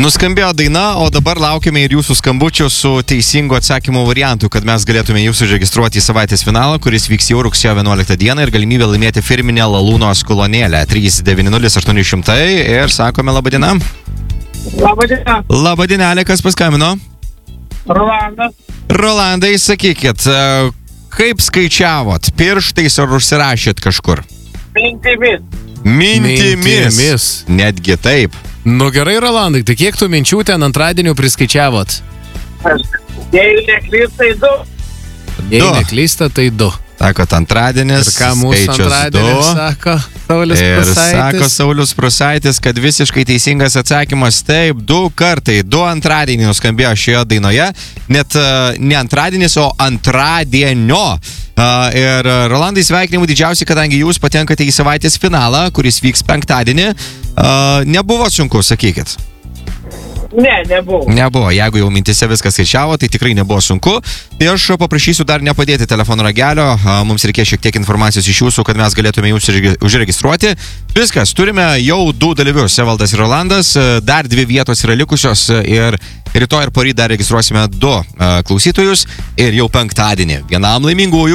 Nuskambėjo daina, o dabar laukiame ir jūsų skambučių su teisingo atsakymo variantu, kad mes galėtume jūs užregistruoti į savaitės finalą, kuris vyks jau rugsėjo 11 dieną ir galimybę laimėti firminę Lalūnos kolonėlę 390-800 ir sakome labadiena. Labadiena. Labadienelė, kas paskambino? Rolandas. Rolandai, sakykit, kaip skaičiavot? Pirštais ar užsirašėt kažkur? Mintimis. Mintimis. Netgi taip. Nu gerai, Rolandai, tai kiek tų minčių ten antradienių priskaičiavot? Jei neklysta, tai 2. Jei neklysta, tai 2. Sakot, antradienis, Ir ką mūsų skaičius antradienis 2. sako Saulius Ir Prūsaitis? sako Saulius Prūsaitis, kad visiškai teisingas atsakymas taip, 2 kartai, 2 antradienį nuskambėjo šioje dainoje, net ne antradienis, o antradienio. Ir Rolandai, sveikinimų didžiausi, kadangi jūs patenkate į savaitės finalą, kuris vyks penktadienį. Nebuvo sunku, sakykit. Ne, nebuvo. Nebuvo, jeigu jau mintise viskas skaičiavo, tai tikrai nebuvo sunku. Tai aš paprašysiu dar nepadėti telefono ragelio, mums reikės šiek tiek informacijos iš jūsų, kad mes galėtume jūs užregistruoti. Viskas, turime jau 2 dalyvius, Evaldas ir Rolandas, dar 2 vietos yra likusios ir rytoj ir poryt dar registruosime 2 klausytojus ir jau penktadienį vienam laimingųjų